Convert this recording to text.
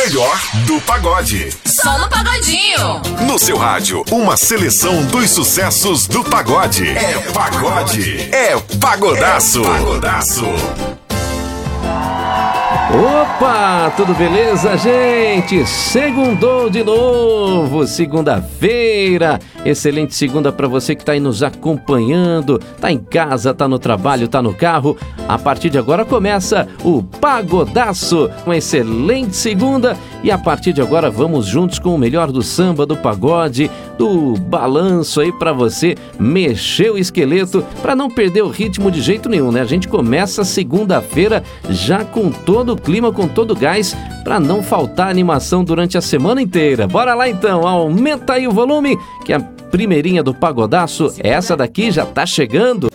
melhor do pagode. Só no Pagodinho. No seu rádio, uma seleção dos sucessos do pagode. É pagode. É pagodaço. É pagodaço. Opa, tudo beleza, gente? Segundou de novo, segunda-feira. Excelente segunda para você que está aí nos acompanhando, tá em casa, tá no trabalho, tá no carro. A partir de agora começa o Pagodaço, uma excelente segunda. E a partir de agora vamos juntos com o melhor do samba, do pagode, do balanço aí para você mexer o esqueleto, para não perder o ritmo de jeito nenhum, né? A gente começa segunda-feira já com todo o clima, com todo o gás, para não faltar animação durante a semana inteira. Bora lá então, aumenta aí o volume, que a primeirinha do Pagodaço, essa daqui já tá chegando.